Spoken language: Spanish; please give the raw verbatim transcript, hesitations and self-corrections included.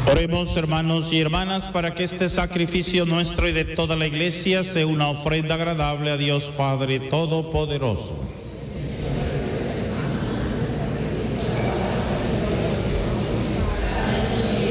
Oremos, hermanos y hermanas, para que este sacrificio nuestro y de toda la Iglesia sea una ofrenda agradable a Dios Padre Todopoderoso.